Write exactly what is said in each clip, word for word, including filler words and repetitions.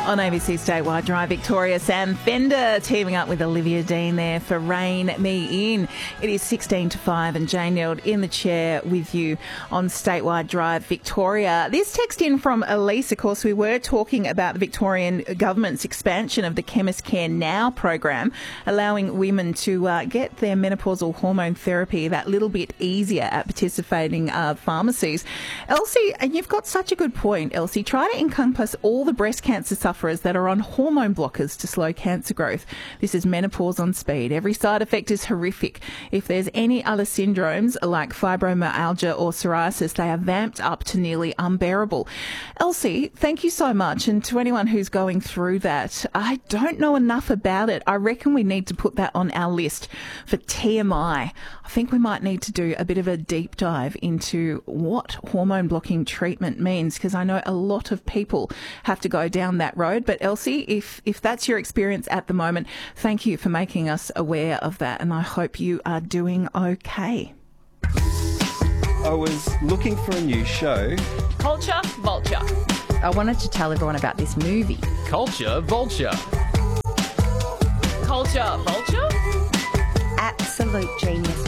On A B C Statewide Drive Victoria, Sam Fender teaming up with Olivia Dean there for Rein Me In. It is sixteen to five and Jane Neld in the chair with you on Statewide Drive Victoria. This text in from Elise, of course, we were talking about the Victorian government's expansion of the Chemist Care Now program, allowing women to uh, get their menopausal hormone therapy that little bit easier at participating uh, pharmacies. Elsie, and you've got such a good point, Elsie. Try to encompass all the breast cancer sufferers that are on hormone blockers to slow cancer growth. This is menopause on speed. Every side effect is horrific. If there's any other syndromes like fibromyalgia or psoriasis, they are vamped up to nearly unbearable. Elsie, thank you so much. And to anyone who's going through that, I don't know enough about it. I reckon we need to put that on our list for T M I. I think we might need to do a bit of a deep dive into what hormone blocking treatment means, because I know a lot of people have to go down that road. But Elsie, if, if that's your experience at the moment, thank you for making us aware of that, and I hope you are doing okay. I was looking for a new show. Culture Vulture. I wanted to tell everyone about this movie. Culture Vulture. Culture Vulture? Absolute genius.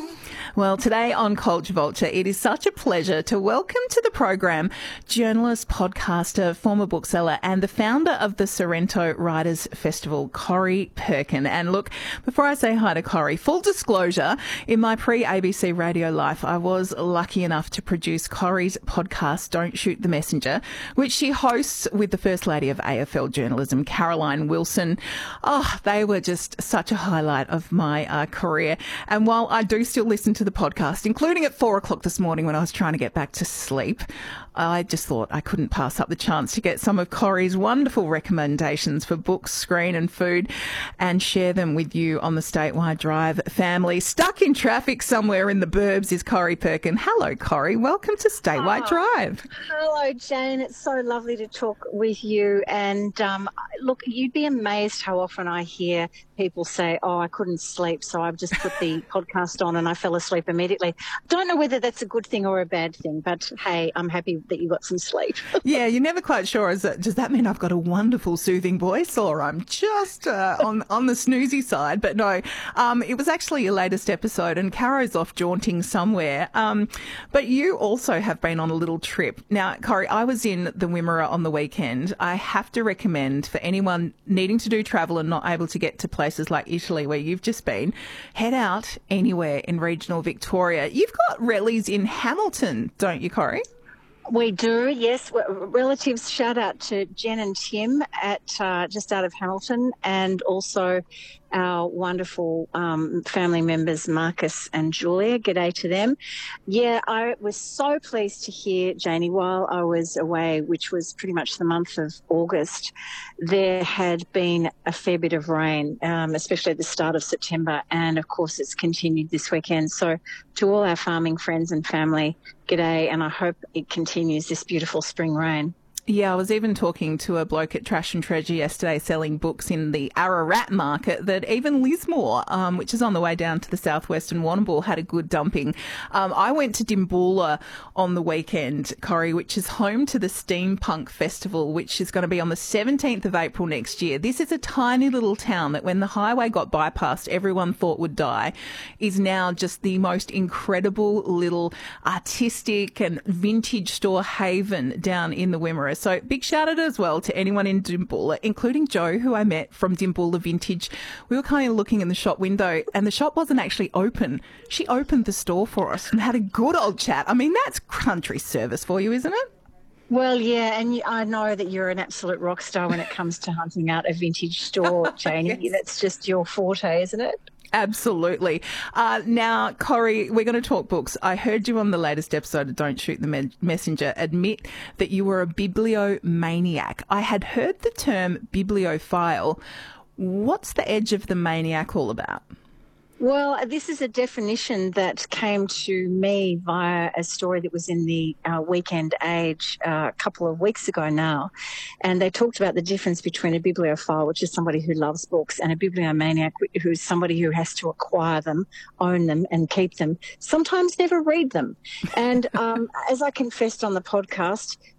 Well, today on Culture Vulture, it is such a pleasure to welcome to the program journalist, podcaster, former bookseller and the founder of the Sorrento Writers Festival, Corrie Perkin. And look, before I say hi to Corrie, full disclosure, in my pre-A B C radio life, I was lucky enough to produce Corrie's podcast, Don't Shoot the Messenger, which she hosts with the First Lady of A F L Journalism, Caroline Wilson. Oh, they were just such a highlight of my uh, career. And while I do still listen to the podcast, including at four o'clock this morning when I was trying to get back to sleep, I just thought I couldn't pass up the chance to get some of Corrie's wonderful recommendations for books, screen and food and share them with you on the Statewide Drive family. Stuck in traffic somewhere in the burbs is Corrie Perkin. Hello, Corrie. Welcome to Statewide Oh, Drive. Hello, Jane. It's so lovely to talk with you. And um, look, you'd be amazed how often I hear people say, oh, I couldn't sleep, so I've just put the podcast on and I fell asleep immediately. Don't know whether that's a good thing or a bad thing, but hey, I'm happy that you got some sleep. Yeah, you're never quite sure. Is it, does that mean I've got a wonderful soothing voice, or I'm just uh, on on the snoozy side? But no, um, it was actually your latest episode and Caro's off jaunting somewhere. Um, but you also have been on a little trip. Now, Corrie, I was in the Wimmera on the weekend. I have to recommend for anyone needing to do travel and not able to get to places like Italy where you've just been, head out anywhere in regional Victoria. You've got rallies in Hamilton, don't you, Corrie? We do, yes. Relatives, shout out to Jen and Tim at uh, just out of Hamilton, and also our wonderful um, family members, Marcus and Julia. G'day to them. Yeah, I was so pleased to hear, Janie, while I was away, which was pretty much the month of August, there had been a fair bit of rain, um, especially at the start of September, and of course it's continued this weekend. So to all our farming friends and family, g'day, and I hope it continues, this beautiful spring rain. Yeah, I was even talking to a bloke at Trash and Treasure yesterday selling books in the Ararat market that even Lismore, um, which is on the way down to the southwest and Warrnambool, had a good dumping. Um, I went to Dimboola on the weekend, Corrie, which is home to the Steampunk Festival, which is going to be on the seventeenth of April next year. This is a tiny little town that when the highway got bypassed, everyone thought would die, is now just the most incredible little artistic and vintage store haven down in the Wimmera. So big shout out as well to anyone in Dimboola, including Jo, who I met from Dimboola Vintage. We were kind of looking in the shop window and the shop wasn't actually open. She opened the store for us and had a good old chat. I mean, that's country service for you, isn't it? Well, yeah, and you, I know that you're an absolute rock star when it comes to hunting out a vintage store, Janie. Yes. That's just your forte, isn't it? Absolutely. Uh, now, Corrie, we're going to talk books. I heard you on the latest episode of Don't Shoot the Me- Messenger admit that you were a bibliomaniac. I had heard the term bibliophile. What's the edge of the maniac all about? Well, this is a definition that came to me via a story that was in the uh, Weekend Age uh, a couple of weeks ago now. And they talked about the difference between a bibliophile, which is somebody who loves books, and a bibliomaniac, who is somebody who has to acquire them, own them and keep them, sometimes never read them. And um, as I confessed on the podcast,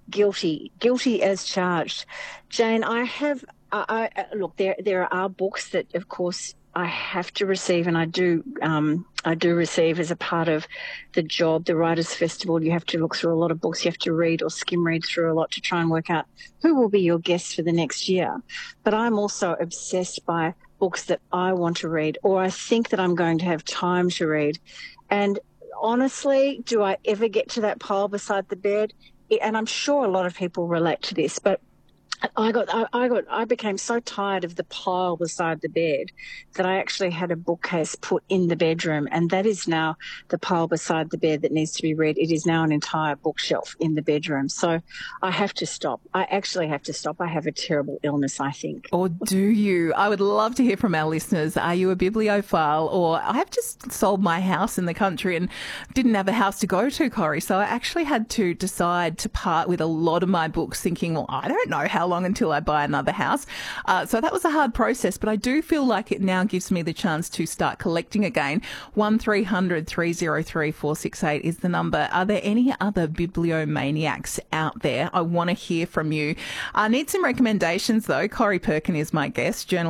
guilty, guilty as charged. Jane, I have, I, I look, there there are books that, of course, I have to receive, and I do um, I do receive as a part of the job, the Writers' Festival. You have to look through a lot of books. You have to read or skim read through a lot to try and work out who will be your guests for the next year. But I'm also obsessed by books that I want to read, or I think that I'm going to have time to read. And honestly, do I ever get to that pile beside the bed? And I'm sure a lot of people relate to this, but I got, I, I got, I became so tired of the pile beside the bed that I actually had a bookcase put in the bedroom, and that is now the pile beside the bed that needs to be read. It is now an entire bookshelf in the bedroom. So I have to stop. I actually have to stop. I have a terrible illness, I think. Or do you? I would love to hear from our listeners. Are you a bibliophile? Or I have just sold my house in the country and didn't have a house to go to, Corrie. So I actually had to decide to part with a lot of my books, thinking, well, I don't know how long until I buy another house. Uh, so that was a hard process, but I do feel like it now gives me the chance to start collecting again. one three hundred three oh three four six eight is the number. Are there any other bibliomaniacs out there? I want to hear from you. I need some recommendations though. Corrie Perkin is my guest, journalist